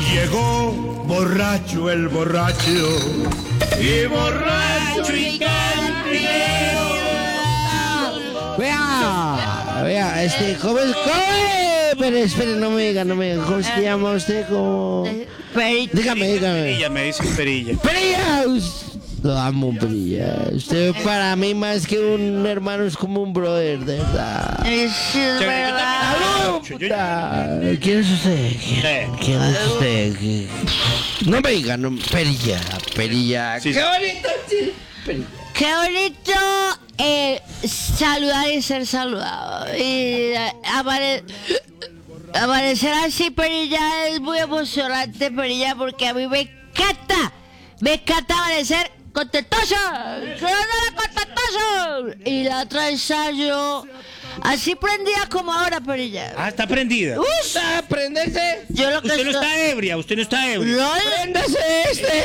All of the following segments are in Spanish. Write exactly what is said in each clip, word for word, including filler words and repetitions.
Llegó borracho el borracho y borracho y cantinero. Vea, vea, este, ¿cómo es? ¿Cómo es? Pero espere, no me diga, no me diga. ¿Cómo se llama usted? ¿Cómo? Perilla. Dígame, dígame. Perilla, me dicen Perilla. ¡Perilla! Lo amo, Perilla. Usted para mí más que un hermano es como un brother, de verdad. Sí, es verdad. ¡Aló, puta! ¿Quién es usted? ¿Quién, quién es usted? ¿Qué- No me diga, no, Perilla, Perilla. Sí, ¡Qué sí. bonito! Sí, Perilla. Qué bonito eh, saludar y ser saludado. Y eh, apare- aparecer así, Perilla, es muy emocionante, Perilla, porque a mí me encanta. Me encanta aparecer contetoso. Contetoso. Y la otra ensayo así prendida como ahora, Perilla. Ah, está prendida. Uy, ¡Préndese! yo lo que Usted no estoy- está ebria, usted no está ebria. No, ¡Préndase este!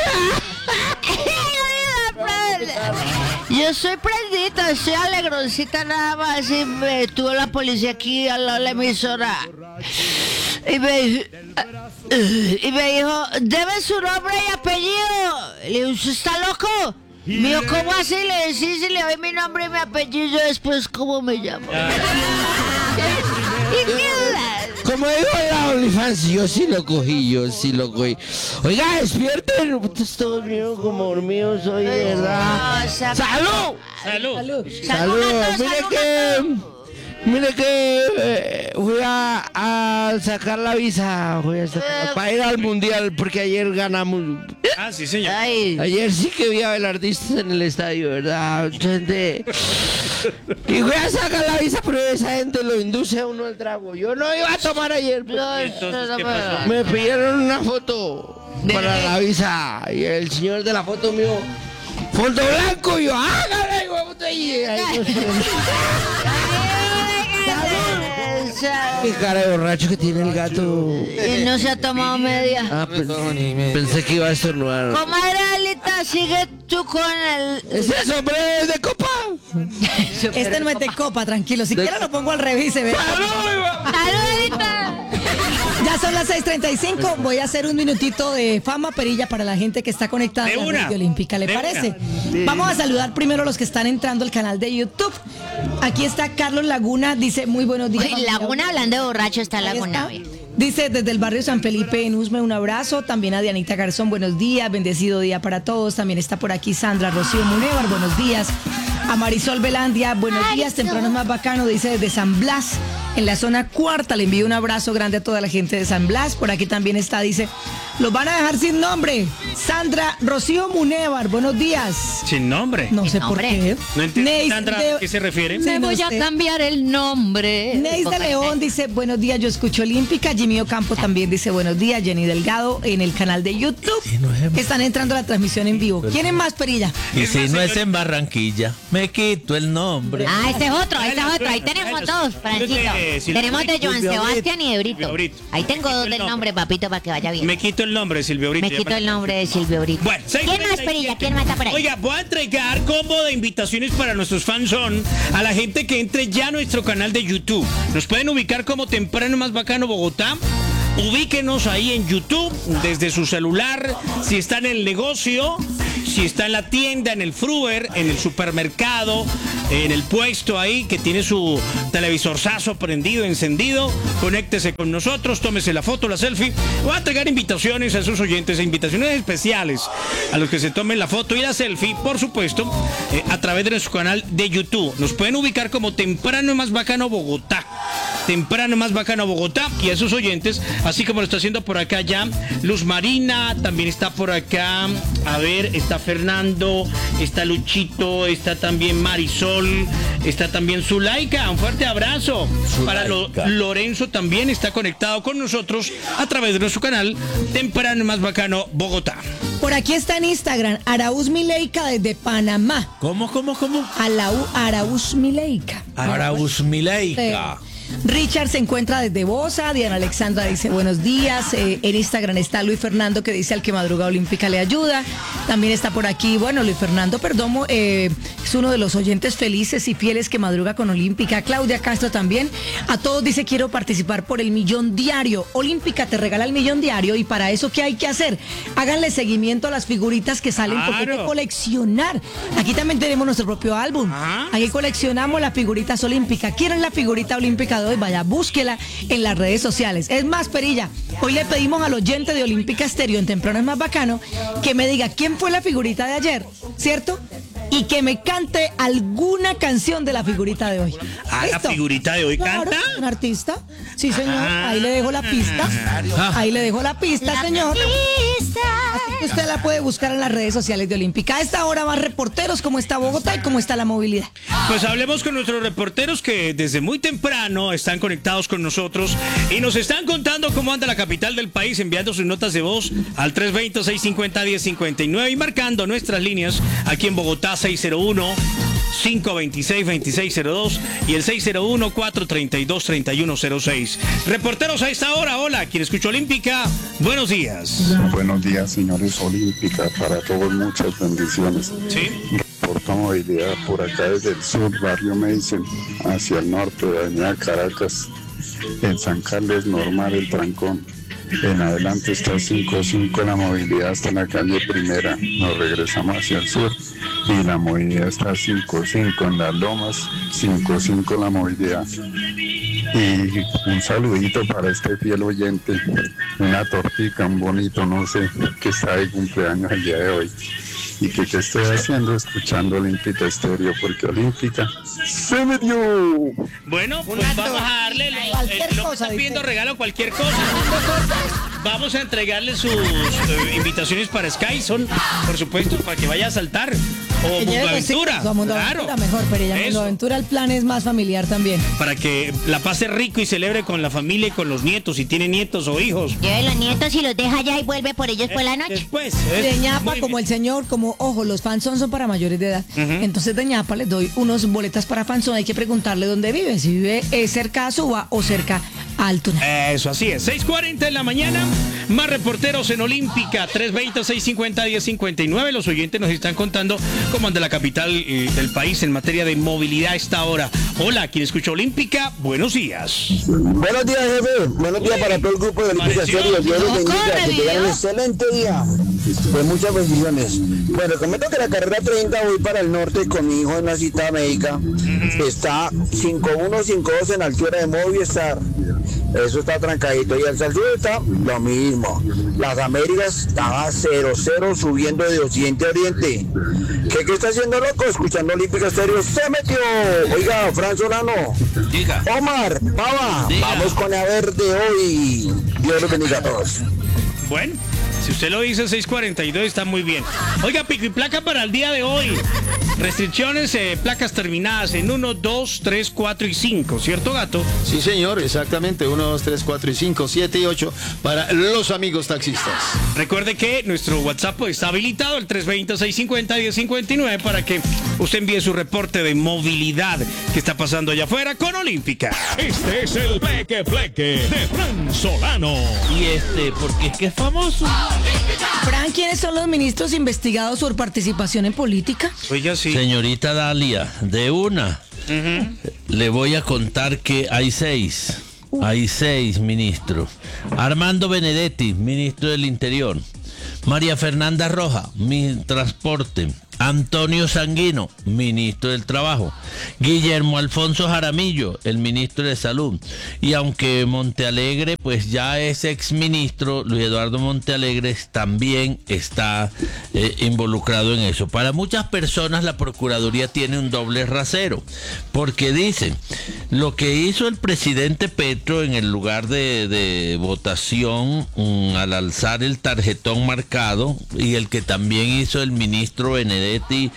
yo soy prendita, soy alegroncita nada más. Y me estuvo la policía aquí al lado de la emisora. Y me, y me dijo, debe su nombre y apellido. Le dije, ¿usted está loco? Me dijo, ¿cómo así? Le dije, sí, sí, le doy mi nombre y mi apellido, después, ¿cómo me llamo? ¿Y qué? Como digo en la OnlyFans, yo sí lo cogí, yo sí lo cogí. Oiga, despierten. Estoy dormido como dormido soy, de verdad. No, esa- ¡Salud! Salud. ¡Salud! gato, Mire salud, que... Mire que eh, voy a, a sacar la visa, voy a sacar, para ir al mundial, porque ayer ganamos. Ah, sí, señor. Ay, Ayer sí que vi a Belardistas en el estadio, ¿verdad? Mucha gente. Y voy a sacar la visa, pero esa gente lo induce a uno al trago. Yo no iba a tomar ayer. pero no, entonces, no, ¿qué no, pasó? me pidieron una foto para la visa. Y el señor de la foto mío, fondo blanco, y yo, hágale, huevo, y ahí nos prendimos. Qué cara de borracho que tiene el gato. Y no se ha tomado media. Ah, pen- pensé que iba a estornudar. Comadre Alita, sigue tú con el... ¿Es eso, hombre? ¿Es de copa? Este no es de copa, tranquilo. Si quiere lo pongo al revés, se ve. ¡Salud, Alita! Ya son las seis treinta y cinco. Voy a hacer un minutito de fama perilla para la gente que está conectada De a la una. radio olímpica. ¿Le De parece? una. Vamos a saludar primero a los que están entrando al canal de YouTube. Aquí está Carlos Laguna, dice muy buenos días. Uy, familia. Laguna, hablando de borracho, está Ahí Laguna. está. Dice desde el barrio San Felipe en Usme un abrazo. También a Dianita Garzón, buenos días, bendecido día para todos. También está por aquí Sandra Rocío Munevar, buenos días. A Marisol Velandia, buenos días, temprano es más bacano, dice desde San Blas, en la zona cuarta. Le envío un abrazo grande a toda la gente de San Blas. Por aquí también está, dice, los van a dejar sin nombre. Sandra Rocío Munevar, buenos días. Sin nombre. No sé por nombre? qué. No entiendo, Neis Sandra, de- ¿a qué se refiere? Sí, Me no voy a sé. cambiar el nombre. Neis de León dice, buenos días, yo escucho Olímpica. Jimmy Ocampo también dice, buenos días. Jenny Delgado en el canal de YouTube. Están entrando a la transmisión en vivo. ¿Quién es más, Perilla? Y Es si más, no es señor- en Barranquilla, me quito el nombre. Ah, este es otro, este es Bueno, otro. Ahí bueno, tenemos bueno, dos, sí. Francisco. Eh, Silvio Tenemos de Brito, Joan Silvio Sebastián y de Brito. Brito. Brito. Ahí tengo Me dos quito del el nombre, papito, para que vaya bien. Me quito el nombre, Silvio Brito. Me ya quito para- el nombre de Silvio Brito. Bueno, seis ¿Quién más, treinta y Perilla? siete. ¿Quién más está por ahí? Oiga, voy a entregar combo de invitaciones para nuestros fans son a la gente que entre ya a nuestro canal de YouTube. Nos pueden ubicar como Temprano Más Bacano Bogotá. Ubíquenos ahí en YouTube desde su celular, si está en el negocio, si está en la tienda, en el fruver, en el supermercado, en el puesto ahí que tiene su televisorzazo prendido, encendido, conéctese con nosotros, tómese la foto, la selfie. Voy a entregar invitaciones a sus oyentes, invitaciones especiales a los que se tomen la foto y la selfie, por supuesto, eh, a través de nuestro canal de YouTube. Nos pueden ubicar como Temprano Más Bacano Bogotá. Temprano Más Bacano Bogotá y a sus oyentes, así como lo está haciendo por acá ya Luz Marina, también está por acá, a ver, está Fernando, está Luchito, está también Marisol, está también Zulaika, un fuerte abrazo. Para Lo- Lorenzo también está conectado con nosotros a través de nuestro canal Temprano Más Bacano Bogotá. Por aquí está en Instagram, Araúz Mileica desde Panamá. ¿Cómo, cómo, cómo? Alau- Araúz Mileica. Arauz Mileica. Sí. Richard se encuentra desde Bosa. Diana Alexandra dice buenos días. Eh, en Instagram está Luis Fernando que dice al que madruga olímpica le ayuda. También está por aquí, bueno, Luis Fernando Perdomo eh, es uno de los oyentes felices y fieles que madruga con Olímpica. Claudia Castro también. A todos dice quiero participar por el millón diario. Olímpica te regala el millón diario y para eso ¿qué hay que hacer? Háganle seguimiento a las figuritas que salen porque hay que Claro. coleccionar. Aquí también tenemos nuestro propio álbum. Ajá. Aquí coleccionamos las figuritas olímpicas. ¿Quieren la figurita olímpica de hoy? Vaya, búsquela en las redes sociales. Es más, Perilla, hoy le pedimos al oyente de Olímpica Estéreo en Temprano es Más Bacano que me diga quién fue la figurita de ayer, ¿cierto? Y que me cante alguna canción de la figurita de hoy. Ah, ¿la ¿Listo? figurita de hoy Claro, canta? un artista. Sí, señor. Ah. Ahí le dejo la pista. Ahí le dejo la pista, señor. Así que usted la puede buscar en las redes sociales de Olímpica. A esta hora más reporteros, cómo está Bogotá y cómo está la movilidad. Pues hablemos con nuestros reporteros que desde muy temprano están conectados con nosotros y nos están contando cómo anda la capital del país, enviando sus notas de voz al tres veinte, seiscientos cincuenta, diez cincuenta y nueve y marcando nuestras líneas aquí en Bogotá seis cero uno, cinco dos seis, dos seis cero dos y el seis cero uno, cuatro tres dos, tres uno cero seis. Reporteros a esta hora, hola, quien escucha Olímpica, buenos días. Buenos días, señores Olímpica, para todos muchas bendiciones. Sí. Reporta movilidad por acá desde el sur, barrio Mason, hacia el norte de Avenida Caracas, en San Carlos normal el trancón. En adelante está cinco cinco la movilidad hasta la calle Primera, nos regresamos hacia el sur y la movilidad está cinco cinco en las lomas, cinco cinco la movilidad. Y un saludito para este fiel oyente, una tortica, un bonito, no sé, que está de cumpleaños el día de hoy. Y que qué estoy haciendo escuchando Olímpica Estéreo, porque Olímpica se me dio. Bueno, pues vamos a darle lo, Cualquier eh, lo que cosa, está dice. pidiendo regalo, cualquier cosa. Vamos a entregarle sus eh, invitaciones para Skyson, por supuesto, para que vaya a saltar. O Que Mundo lleve Aventura. consigo a Mundo Claro. Aventura mejor, pero ya Mundo Eso. Aventura el plan es más familiar también. Para que la pase rico y celebre con la familia y con los nietos, si tiene nietos o hijos. Lleve los nietos y los deja allá y vuelve por ellos por la noche. Después. De es- ñapa, muy como bien. el señor, como, ojo, los fanzón son para mayores de edad. Entonces de ñapa les doy unos boletas para fanzón. Hay que preguntarle dónde vive, si vive eh, cerca a Suba o cerca a Altuna. Eso, así es. seis cuarenta en la mañana. Más reporteros en Olímpica. tres veinte, seiscientos cincuenta, diez cincuenta y nueve. Los oyentes nos están contando cómo anda la capital eh, del país en materia de movilidad a esta hora. Hola, quien escucha Olímpica, buenos días. Buenos días, jefe. Buenos días para todo el grupo de Olímpica Amaneció. Estéreo. Dios los No bendiga. corre, Que tengan un video. excelente día. Pues muchas bendiciones. Bueno, comento que la carrera treinta voy para el norte con mi hijo en una cita médica. Está cinco uno, cinco dos en altura de Movistar. Eso está trancadito. Y el Salcedo está lo mismo. Las Américas estaba cero cero subiendo de occidente a oriente. ¿Qué, qué está haciendo loco? Escuchando Olímpica Estéreo. Se metió. Oiga, Fran Solano. Diga. Omar, Pava, Diga. vamos con a ver de hoy. Dios los bendiga a todos. Bueno, si usted lo dice, seis cuarenta y dos está muy bien. Oiga, pico y placa para el día de hoy. Restricciones, eh, placas terminadas en uno, dos, tres, cuatro y cinco, ¿cierto, Gato? Sí, señor, exactamente. uno, dos, tres, cuatro y cinco, siete y ocho para los amigos taxistas. Recuerde que nuestro WhatsApp está habilitado, el tres veinte, seiscientos cincuenta, diez cincuenta y nueve, para que usted envíe su reporte de movilidad que está pasando allá afuera con Olímpica. Este es el Pleque Pleque de Fran Solano. Y este, porque es que es famoso. Fran, ¿quiénes son los ministros investigados por participación en política? Oiga, sí. Señorita Dalia, de una, le voy a contar que hay seis. Hay seis ministros. Armando Benedetti, ministro del Interior. María Fernanda Roja, mi transporte. Antonio Sanguino, ministro del Trabajo. Guillermo Alfonso Jaramillo, el ministro de Salud. Y aunque Montealegre pues ya es exministro, Luis Eduardo Montealegre también está eh, involucrado en eso. Para muchas personas la Procuraduría tiene un doble rasero, porque dicen, lo que hizo el presidente Petro en el lugar de, de votación um, al alzar el tarjetón marcado, y el que también hizo el ministro Benedetti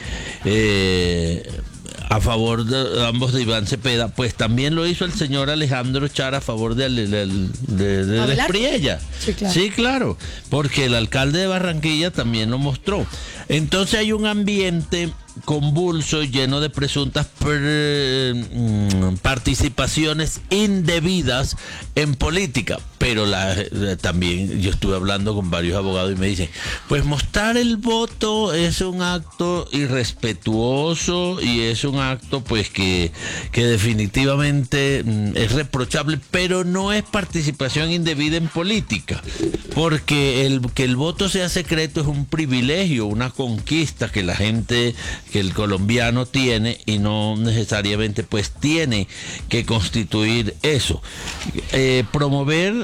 eh, a favor de ambos de Iván Cepeda, pues también lo hizo el señor Alejandro Char a favor de, de, de, de, de ¿Abelardo? Espriella. Sí, claro. Sí, claro, porque el alcalde de Barranquilla también lo mostró. Entonces hay un ambiente convulso y lleno de presuntas per, mm, participaciones indebidas en política. Pero la, también yo estuve hablando con varios abogados y me dicen, pues mostrar el voto es un acto irrespetuoso y es un acto pues que, que definitivamente mm, es reprochable, pero no es participación indebida en política, porque el que el voto sea secreto es un privilegio, una conquista que la gente, que el colombiano tiene, y no necesariamente pues tiene que constituir eso. Eh, promover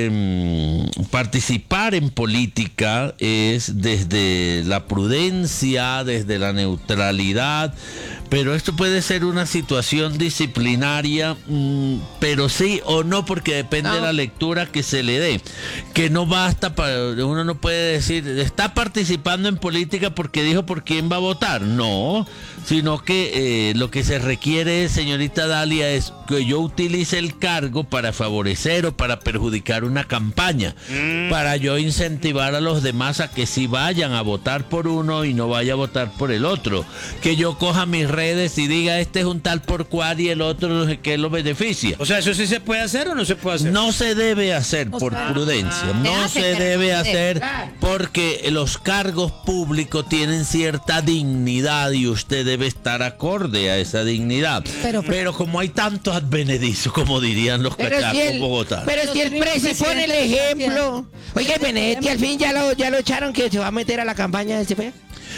eh, participar en política es desde la prudencia, desde la neutralidad, pero esto puede ser una situación disciplinaria, mmm, pero sí o no, porque depende no. de la lectura que se le dé, que no basta para, uno no puede decir, está participando en política porque dijo por quién va a votar, no, sino que eh, lo que se requiere, señorita Dalia, es que yo utilice el cargo para favorecer o para perjudicar una campaña, mm. para yo incentivar a los demás a que sí vayan a votar por uno y no vaya a votar por el otro, que yo coja mis redes y diga este es un tal por cual y el otro no sé qué lo beneficia. O sea, ¿eso sí se puede hacer o no se puede hacer? No se debe hacer por prudencia, no se debe hacer porque los cargos públicos tienen cierta dignidad y usted debe estar acorde a esa dignidad. Pero, pero como hay tantos advenedizos, como dirían los cachacos si Bogotá. Pero si el presidente pone el ejemplo. Oiga, Benedetti al fin ya lo, ya lo echaron que se va a meter a la campaña de S P.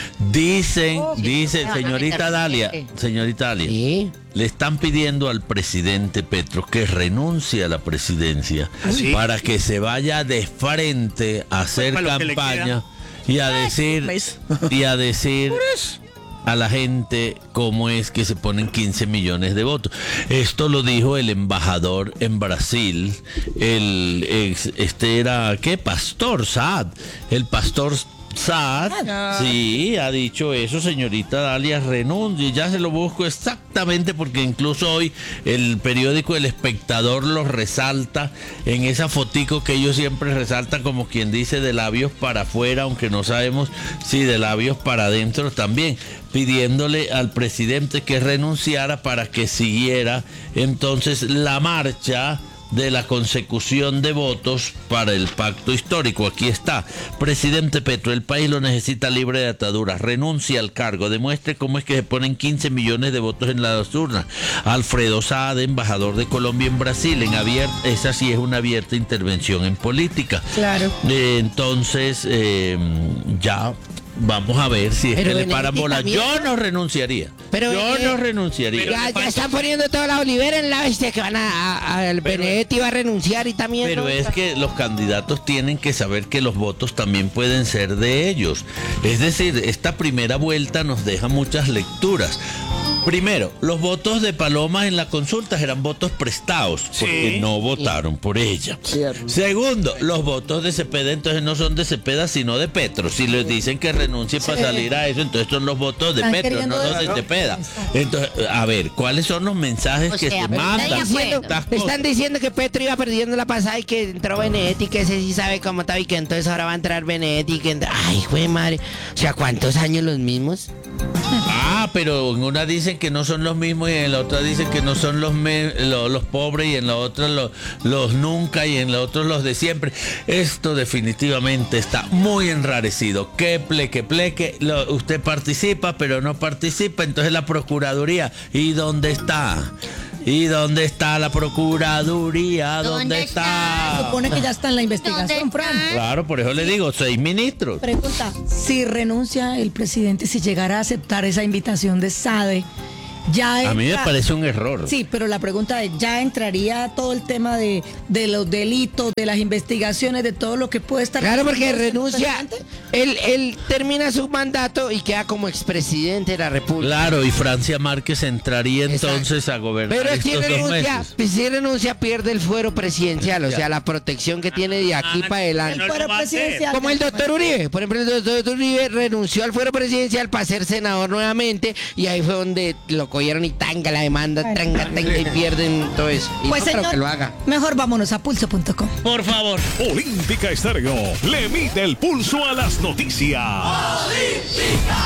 Dicen, oh, dicen, señorita Dalia, señorita Dalia, ¿sí? Le están pidiendo al presidente Petro que renuncie a la presidencia ¿sí? para que se vaya de frente a hacer pues campaña y a decir, y a decir a la gente cómo es que se ponen quince millones de votos. Esto lo dijo el embajador en Brasil, el ex, este era, ¿qué? Pastor Saad, el pastor Saad, ah, no. sí, ha dicho eso, señorita Dalia, renuncie, ya se lo busco exactamente porque incluso hoy el periódico El Espectador lo resalta en esa fotico que ellos siempre resaltan como quien dice de labios para afuera, aunque no sabemos si de labios para adentro también, pidiéndole al presidente que renunciara para que siguiera entonces la marcha de la consecución de votos para el pacto histórico. Aquí está. Presidente Petro, el país lo necesita libre de ataduras. Renuncia al cargo. Demuestre cómo es que se ponen quince millones de votos en las urnas. Alfredo Saad, embajador de Colombia en Brasil, en abierta, esa sí es una abierta intervención en política. Claro. Eh, entonces, eh, ya... Vamos a ver si es pero que le paran bola. Yo no renunciaría. Pero yo eh, no renunciaría. Ya, ya están poniendo toda la Olivera en la bestia que van a, a, a el Benedetti va a renunciar y también. Pero no, es que los candidatos tienen que saber que los votos también pueden ser de ellos. Es decir, esta primera vuelta nos deja muchas lecturas. Primero, los votos de Paloma en la consulta eran votos prestados, porque sí, no votaron sí. por ella. Cierto. Segundo, los votos de Cepeda entonces no son de Cepeda, sino de Petro. Si les dicen que renuncie sí. para salir a eso, entonces son los votos de Están Petro, no los de ¿no? Cepeda. Entonces, a ver, ¿cuáles son los mensajes o que sea, se mandan? Diciendo, están diciendo que Petro iba perdiendo la pasada y que entró Benedetti, que ese sí sabe cómo está y que entonces ahora va a entrar Benedetti. Que entra... Ay, güey, madre. O sea, ¿cuántos años los mismos? Ah, pero en una dicen que no son los mismos y en la otra dicen que no son los, me, los, los pobres y en la otra los, los nunca y en la otra los de siempre. Esto definitivamente está muy enrarecido. Que pleque, pleque, lo, usted participa pero no participa, entonces la Procuraduría, ¿y dónde está? ¿Y dónde está la Procuraduría? ¿Dónde, ¿Dónde está? Se supone que ya está en la investigación, Fran. Claro, por eso le digo, seis ministros. Pregunta, si renuncia el presidente, si llegara a aceptar esa invitación de SADE, ya entra... A mí me parece un error. Sí, pero la pregunta es, ¿ya entraría todo el tema de, de los delitos, de las investigaciones, de todo lo que puede estar... Claro, porque renuncia, él, él termina su mandato y queda como expresidente de la República. Claro, y Francia Márquez entraría entonces Exacto. a gobernar pero estos si renuncia, dos meses. Si renuncia, pierde el fuero presidencial, o sea, la protección que tiene de aquí ah, para adelante. El fuero presidencial. Como el doctor Uribe. Por ejemplo, el doctor Uribe renunció al fuero presidencial para ser senador nuevamente y ahí fue donde lo cogieron y tanga la demanda, tanga, tanga y pierden todo eso. Y pues no señor, creo que lo haga. Mejor vámonos a pulso punto com. Por favor. Olímpica Estéreo le mide el pulso a las noticias. Olímpica.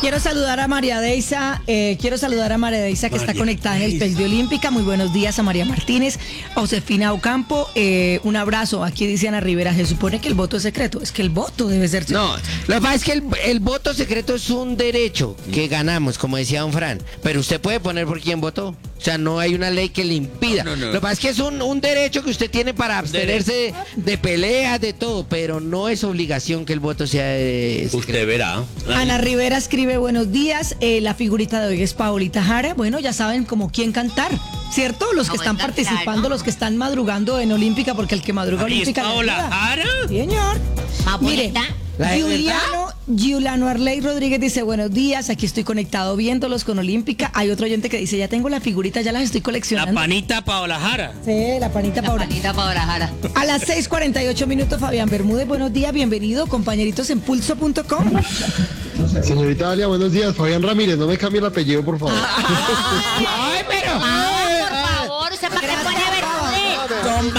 Quiero saludar a María Deisa, eh, quiero saludar a María Deisa que María está conectada en el Deisa. Space de Olímpica. Muy buenos días a María Martínez, a Josefina Ocampo. Eh, un abrazo. Aquí dice Ana Rivera, se supone que el voto es secreto. Es que el voto debe ser secreto. No, lo que pasa es que el, el voto secreto es un derecho que ganamos, como decía don Fran. Pero usted puede poner por quién votó. O sea, no hay una ley que le impida. No, no, no. Lo que pasa es que es un, un derecho que usted tiene para abstenerse de, de peleas, de todo. Pero no es obligación que el voto sea de Usted verá. Ana Rivera escribe buenos días, eh, la figurita de hoy es Paolita Jara. Bueno, ya saben como quién cantar, ¿cierto? Los que No, están bueno, participando, claro. los que están madrugando en Olímpica, porque el que madruga Ahí Olímpica... está le Paola ayuda. Jara. Sí, señor. Más Mire, bonita. ¿La de Giuliano, Giuliano Arley Rodríguez dice buenos días, aquí estoy conectado viéndolos con Olímpica. Hay otro oyente que dice, ya tengo la figurita, ya las estoy La coleccionando. panita Paola Jara. Sí, la panita La Paola. panita para Jara. A las seis cuarenta y ocho minutos, Fabián Bermúdez, buenos días, bienvenido, compañeritos en pulso punto com. Señorita Dalia, buenos días. Fabián Ramírez, no me cambie el apellido, por favor. ¡Ay, pero! Ah, por favor, ¿usted para qué pone Bermúdez? Don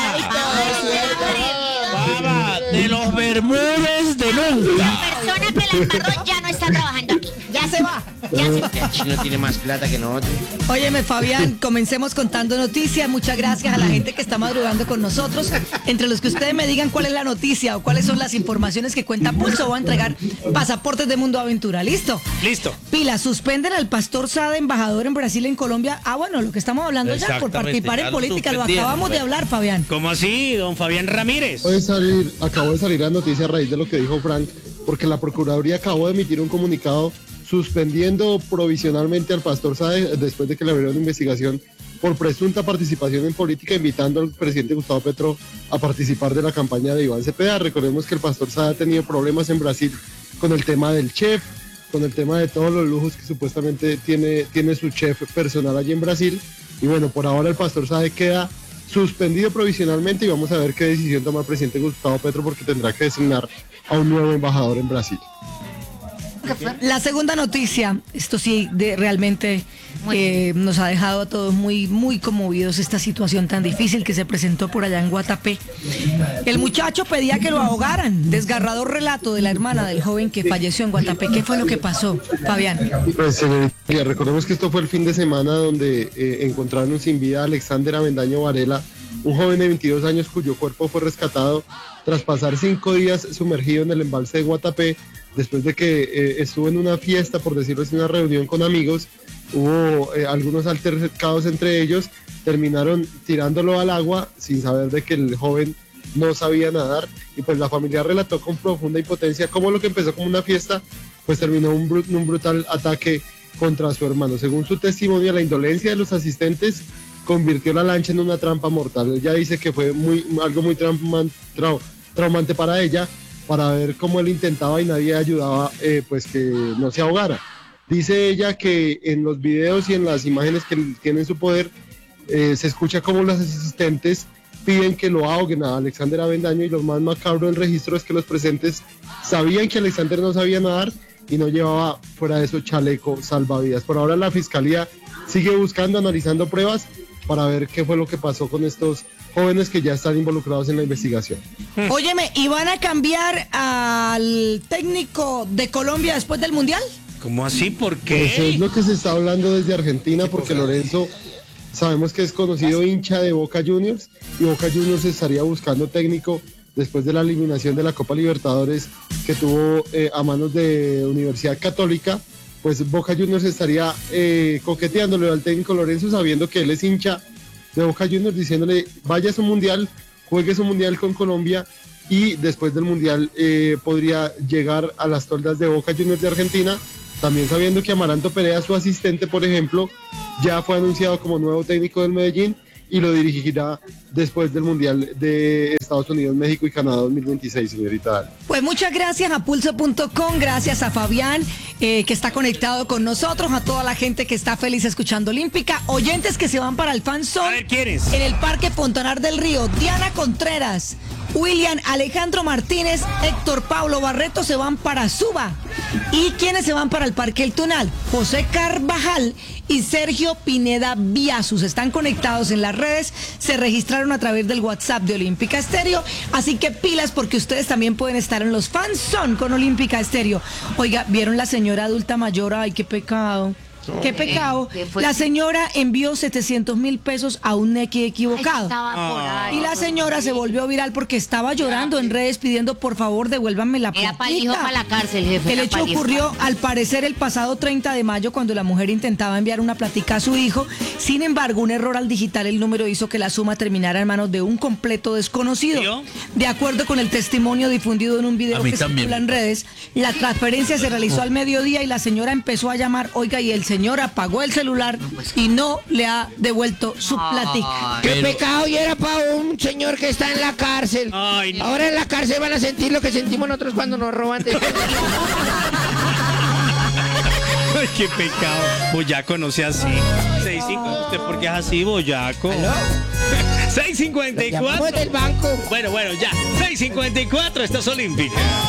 Baba, de los Bermúdez de nunca. La persona que la embarró ya no está trabajando aquí. Ya se va. Ya se va. El chino tiene más plata que nosotros. Óyeme, Fabián, comencemos contando noticias. Muchas gracias a la gente que está madrugando con nosotros. Entre los que ustedes me digan cuál es la noticia o cuáles son las informaciones que cuenta Pulso, voy a entregar pasaportes de Mundo Aventura. ¿Listo? Listo. Pila, suspenden al pastor Sada, embajador en Brasil, en Colombia. Ah, bueno, lo que estamos hablando ya, por Exactamente, participar ya en lo política, lo suspendieron, acabamos de bueno. hablar, Fabián. ¿Cómo así, don Fabián Ramírez? Acabo de salir, acabó de salir la noticia a raíz de lo que dijo Frank, porque la Procuraduría acabó de emitir un comunicado suspendiendo provisionalmente al pastor Sade después de que le abrieron una investigación por presunta participación en política, invitando al presidente Gustavo Petro a participar de la campaña de Iván Cepeda. Recordemos que el pastor Sade ha tenido problemas en Brasil con el tema del chef, con el tema de todos los lujos que supuestamente tiene, tiene su chef personal allí en Brasil. Y bueno, por ahora el pastor Sade queda suspendido provisionalmente y vamos a ver qué decisión toma el presidente Gustavo Petro, porque tendrá que designar a un nuevo embajador en Brasil. La segunda noticia, esto sí, de, realmente eh, nos ha dejado a todos muy, muy conmovidos esta situación tan difícil que se presentó por allá en Guatapé. El muchacho pedía que lo ahogaran. Desgarrador relato de la hermana del joven que falleció en Guatapé. ¿Qué fue lo que pasó, Fabián? Pues señorita, recordemos que esto fue el fin de semana donde eh, encontraron sin vida a Alexander Avendaño Varela, un joven de veintidós años cuyo cuerpo fue rescatado tras pasar cinco días sumergido en el embalse de Guatapé, después de que eh, estuvo en una fiesta, por decirlo así, una reunión con amigos. Hubo eh, algunos altercados entre ellos, terminaron tirándolo al agua sin saber de que el joven no sabía nadar, y pues la familia relató con profunda impotencia cómo lo que empezó como una fiesta pues terminó un, bru- un brutal ataque contra su hermano. Según su testimonio, la indolencia de los asistentes convirtió la lancha en una trampa mortal. Ella dice que fue muy, algo muy trauma- trau- traumante para ella, para ver cómo él intentaba y nadie ayudaba, eh, pues que no se ahogara. Dice ella que en los videos y en las imágenes que tiene en su poder, eh, se escucha cómo los asistentes piden que lo ahoguen a Alexander Avendaño, y lo más macabro del registro es que los presentes sabían que Alexander no sabía nadar y no llevaba fuera de eso chaleco salvavidas. Por ahora la fiscalía sigue buscando, analizando pruebas para ver qué fue lo que pasó con estos jóvenes que ya están involucrados en la investigación. Óyeme, ¿y van a cambiar al técnico de Colombia después del Mundial? ¿Cómo así? ¿Por Pues es qué? lo que se está hablando desde Argentina, porque Lorenzo sabemos que es conocido hincha de Boca Juniors, y Boca Juniors estaría buscando técnico después de la eliminación de la Copa Libertadores que tuvo eh, a manos de Universidad Católica. Pues Boca Juniors estaría eh, coqueteándole al técnico Lorenzo, sabiendo que él es hincha de Boca Juniors, diciéndole vaya a su mundial, juegue su mundial con Colombia, y después del mundial eh, podría llegar a las toldas de Boca Juniors de Argentina. También sabiendo que Amaranto Perea, su asistente, por ejemplo, ya fue anunciado como nuevo técnico del Medellín y lo dirigirá después del Mundial de Estados Unidos, México y Canadá dos mil veintiséis, señorita. Pues muchas gracias a pulso punto com, gracias a Fabián, eh, que está conectado con nosotros, a toda la gente que está feliz escuchando Olímpica, oyentes que se van para el Fan Zone A ver, ¿quiénes? en el Parque Fontanar del Río. Diana Contreras, William Alejandro Martínez, Héctor Pablo Barreto se van para Suba. ¿Y quiénes se van para el Parque El Tunal? José Carvajal y Sergio Pineda Biasus. Están conectados en las redes, se registraron a través del WhatsApp de Olímpica Estéreo, así que pilas porque ustedes también pueden estar en los Fans Son con Olímpica Estéreo. Oiga, ¿vieron la señora adulta mayor? Ay, qué pecado. Qué pecado. La señora envió setecientos mil pesos a un nequi equivocado. Y la señora se volvió viral porque estaba llorando en redes pidiendo por favor devuélvanme la Era para el hijo, platica. para la cárcel, jefe. El era hecho pa'l hijo. ocurrió al parecer el pasado treinta de mayo cuando la mujer intentaba enviar una platica a su hijo. Sin embargo, un error al digitar el número hizo que la suma terminara en manos de un completo desconocido. ¿Yo? De acuerdo con el testimonio difundido en un video A mí que también. circula en redes, la transferencia se realizó al mediodía y la señora empezó a llamar, oiga, y el señor apagó el celular y no le ha devuelto su platica. Qué Pero- pecado, y era para un señor que está en la cárcel. Ay, no. Ahora en la cárcel van a sentir lo que sentimos nosotros cuando nos roban. de- Ay, qué pecado. Boyaco, no sea así. seis cinco, ¿usted por qué es así, Boyaco? seis cincuenta y Llamamos cuatro. del banco. Bueno, bueno, ya. seis cincuenta y cuatro, esta es Olímpica.